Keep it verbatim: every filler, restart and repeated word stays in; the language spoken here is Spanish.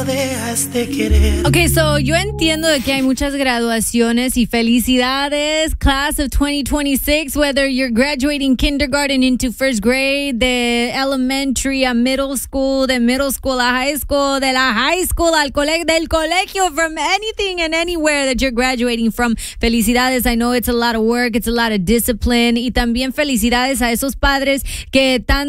Okay, so yo entiendo de que hay muchas graduaciones y felicidades, class of twenty twenty-six, whether you're graduating kindergarten into first grade, de elementary a middle school, de middle school a high school, de la high school al colegio, del colegio, from anything and anywhere that you're graduating from. Felicidades, I know it's a lot of work, it's a lot of discipline, y también felicidades a esos padres que tan